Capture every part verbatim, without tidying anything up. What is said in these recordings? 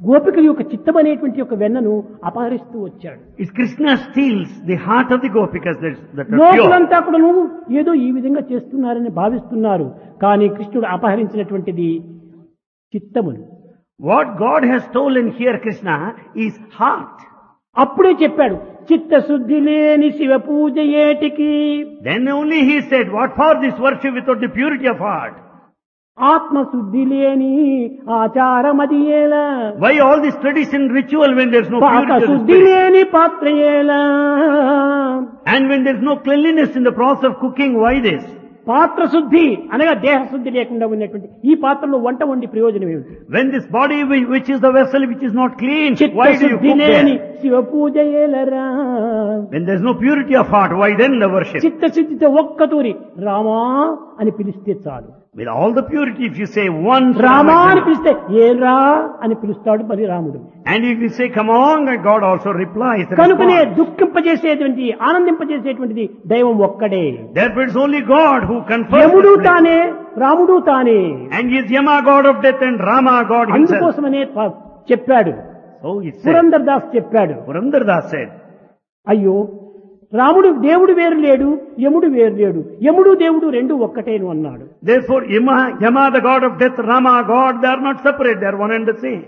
గోపికల యొక్క చిత్తం అనేటువంటి యొక్క వెన్నను అపహరిస్తూ వచ్చాడు. It's Krishna steals the heart of the gopikas that, that are pure. లోకులంతా కూడా నువ్వు ఏదో ఈ విధంగా చేస్తున్నారని భావిస్తున్నారు. కానీ కృష్ణుడు అపహరించినటువంటిది చిత్తమును. What God has stolen here, Krishna, is heart. అప్పుడే చెప్పాడు చిత్తశుద్ధి లేని శివ పూజ ఏటికి. Then only he said, what for this worship without the purity of heart? ఆత్మశుద్ధి లేని ఆచారమది ఏలా. Why all this tradition ritual when there is no పాక purity of the శుద్ధి spirit? లేని పాత్ర ఏలా. And when there is no cleanliness in the process of cooking, why this? పాత్ర శుద్ధి అనగా దేహ శుద్ధి లేకుండా ఉన్నటువంటి ఈ పాత్రలో వంట వండి ప్రయోజనం ఏమిటి? When this body whi- which is the vessel which is not clean, why do you చిత్తశుద్ధి cook లేని there? Shiva puja ఏలరా. When there is no purity of heart, why then the worship? చిత్తశుద్ధితో ఒక్కతూరి రామా అని పిలిస్తే చాలు. With all the purity, if you say once, Rama అని పిలిస్తే ఏరా అని పిలుస్తాడు మరి రాముడు. and if you say come on, and God also replies. కనుకనే responds. దుఃఖింపజేసేటువంటి ఆనందింపజేసేటువంటిది దైవం ఒక్కడే. Therefore it's only God who confers. యముడు the bliss. తానే రాముడు తానే. And he is Yama, God of death, and Rama, God himself. అందుకోసమనే ప- చెప్పాడు So it said. Purandar Das చెప్పాడు, Purandar Das said, అయ్యో రాముడు దేవుడు వేరు లేడు, యముడు వేరు లేడు, యముడు దేవుడు రెండు ఒక్కటేను అన్నాడు. therefore Yama, Yama, the God of death, Rama, God, they are not separate, they are one and the same.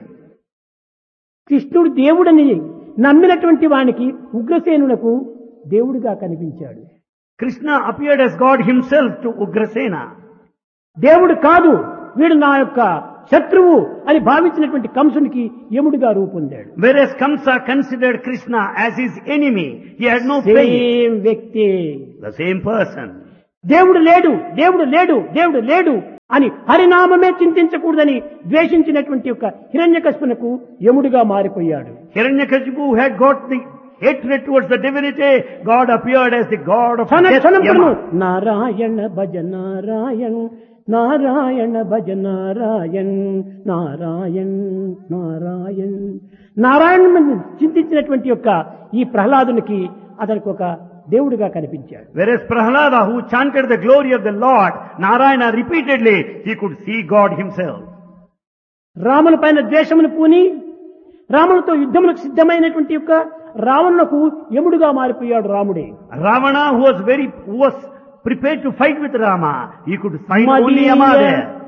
కృష్ణుడు దేవుడని నమ్మినటువంటి వానికి ఉగ్రసేనులకు దేవుడిగా కనిపించాడు. Krishna appeared as God himself to Ugrasena. దేవుడు కాదు వీడు నా యొక్క శత్రువు అని భావించినటువంటి కంసునికి యముడిగా రూపొందాడు. Whereas Kamsa considered Krishna as his enemy, he had no faith. Same వ్యక్తి. The same person. దేవుడు లేడు దేవుడు లేడు దేవుడు లేడు అని హరినామమే చింతించకూడదని ద్వేషించినటువంటి యొక్క హిరణ్యకశిపునకు యముడిగా మారిపోయాడు. Hiranyakashipu had got the hatred towards the divinity, God appeared as the God of క్షణ death, క్షణమును Yama. నారాయణ భజ నారాయణ నారాయణ భజ నారాయణ నారాయణ నారాయణ నారాయణ చింతించినటువంటి యొక్క ఈ ప్రహ్లాదునికి అతనికి ఒక దేవుడిగా కనిపించాడు. Whereas Prahlada, who chanted the glory of the Lord, Narayana repeatedly, he could see God himself. రాముని పైన ద్వేషమును పూని రామునితో యుద్ధములకు సిద్ధమైనటువంటి యొక్క రావణునకు యముడుగా మారిపోయాడు రాముడే. Ravana, who was very, who was prepared to fight with Rama, he could find only Yama there.